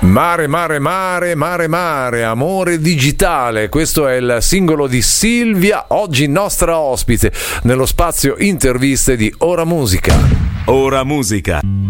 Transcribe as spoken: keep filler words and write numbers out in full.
Mare, mare, mare, mare, mare, amore digitale. Questo è il singolo di Silvia, oggi nostra ospite nello spazio interviste di Ora Musica. Ora Musica.